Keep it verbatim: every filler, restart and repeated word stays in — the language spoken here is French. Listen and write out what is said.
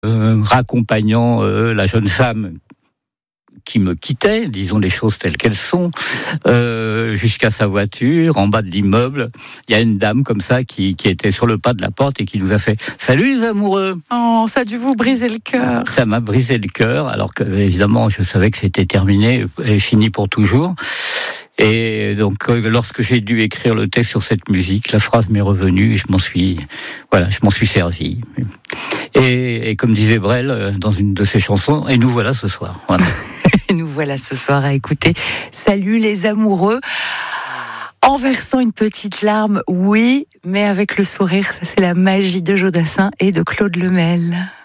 euh, raccompagnant euh, la jeune femme qui me quittait, disons les choses telles qu'elles sont, euh, jusqu'à sa voiture, en bas de l'immeuble. Il y a une dame comme ça qui, qui était sur le pas de la porte et qui nous a fait « Salut les amoureux !» Oh, ça a dû vous briser le cœur. Ça m'a brisé le cœur, alors que évidemment je savais que c'était terminé et fini pour toujours. Et donc, lorsque j'ai dû écrire le texte sur cette musique, la phrase m'est revenue et je m'en suis, voilà, je m'en suis servi. Et, et comme disait Brel dans une de ses chansons, et nous voilà ce soir. Voilà. Nous voilà ce soir à écouter Salut les amoureux, en versant une petite larme, oui, mais avec le sourire. Ça, c'est la magie de Jodassin et de Claude Lemel.